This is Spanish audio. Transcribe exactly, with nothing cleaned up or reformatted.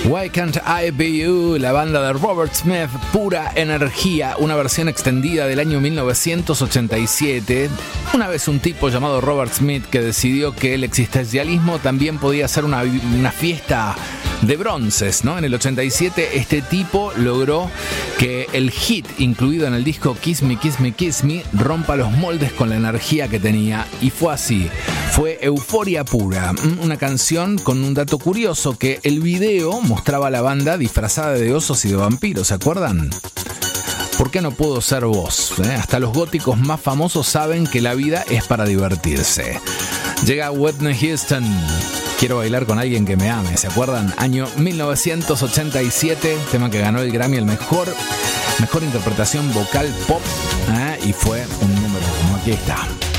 Why Can't I Be You, la banda de Robert Smith, Pura Energía, una versión extendida del año mil novecientos ochenta y siete. Una vez un tipo llamado Robert Smith que decidió que el existencialismo también podía ser una, una fiesta de bronces, ¿no? En el ochenta y siete este tipo logró que el hit incluido en el disco Kiss Me, Kiss Me, Kiss Me rompa los moldes con la energía que tenía, y fue así. Fue Euforia Pura, una canción con un dato curioso, que el video mostraba a la banda disfrazada de osos y de vampiros, ¿se acuerdan? ¿Por qué no puedo ser vos? ¿Eh? Hasta los góticos más famosos saben que la vida es para divertirse. Llega Whitney Houston. Quiero bailar con alguien que me ame, ¿se acuerdan? Año mil novecientos ochenta y siete, tema que ganó el Grammy, el mejor, mejor interpretación vocal pop, ¿eh? Y fue un número uno. Aquí está.